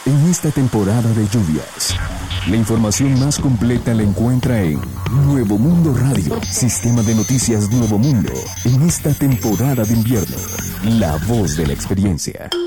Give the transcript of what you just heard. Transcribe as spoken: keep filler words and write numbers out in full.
en esta temporada de lluvias. La información más completa la encuentra en Nuevo Mundo Radio, sistema de noticias Nuevo Mundo, en esta temporada de invierno. La voz de la experiencia.